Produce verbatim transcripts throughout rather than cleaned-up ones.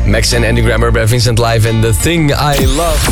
Max en Andy Grammer bij Vincent Live en The Thing I Love.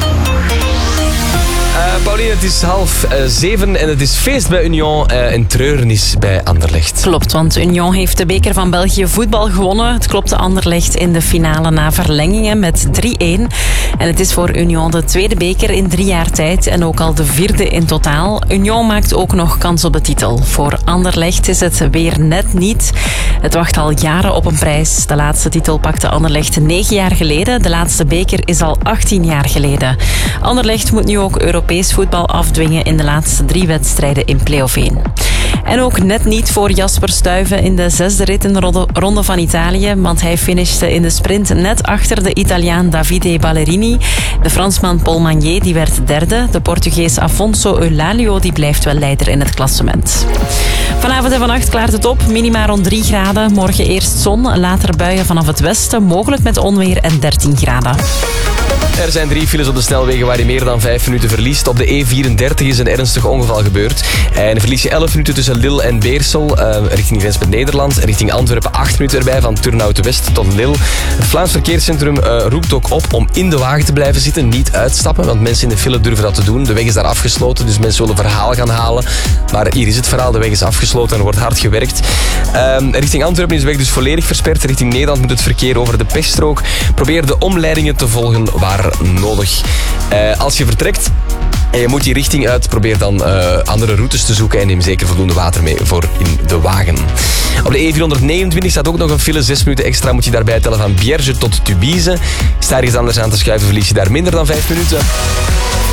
Uh, Pauline, het is half uh, zeven en het is feest bij Union uh, en treurnis bij Anderlecht. Klopt, want Union heeft de beker van België voetbal gewonnen. Het klopte Anderlecht in de finale na verlengingen met drie-een. En het is voor Union de tweede beker in drie jaar tijd en ook al de vierde in totaal. Union maakt ook nog kans op de titel. Voor Anderlecht is het weer net niet. Het wacht al jaren op een prijs. De laatste titel pakte Anderlecht negen jaar geleden. De laatste beker is al achttien jaar geleden. Anderlecht moet nu ook Europees voetbal afdwingen in de laatste drie wedstrijden in play-off één. En ook net niet voor Jasper Stuyven in de zesde rit in de ronde, ronde van Italië, want hij finishte in de sprint net achter de Italiaan Davide Ballerini. De Fransman Paul Magnier die werd derde. De Portugees Afonso Eulalio die blijft wel leider in het klassement. Vanavond en vannacht klaart het op, minima rond drie graden. Morgen eerst zon, later buien vanaf het westen, mogelijk met onweer en dertien graden. Er zijn drie files op de snelwegen waar je meer dan vijf minuten verliest. Op de E vierendertig is een ernstig ongeval gebeurd. En verlies je elf minuten tussen Lille en Beersel, uh, richting grens met Nederland. Richting Antwerpen acht minuten erbij, van Turnhout West tot Lille. Het Vlaams Verkeerscentrum uh, roept ook op om in de wagen te blijven zitten, niet uitstappen. Want mensen in de file durven dat te doen. De weg is daar afgesloten, dus mensen zullen verhaal gaan halen. Maar hier is het verhaal, de weg is afgesloten en er wordt hard gewerkt. Uh, richting Antwerpen is de weg dus volledig versperd. Richting Nederland moet het verkeer over de pechstrook. Probeer de omleidingen te volgen waar nodig. Uh, als je vertrekt en je moet die richting uit, probeer dan uh, andere routes te zoeken en neem zeker voldoende water mee voor in de wagen. Op de E vierhonderdnegenentwintig staat ook nog een file. Zes minuten extra moet je daarbij tellen van Bierge tot Tubize. Sta ergens anders aan te schuiven, verlies je daar minder dan vijf minuten.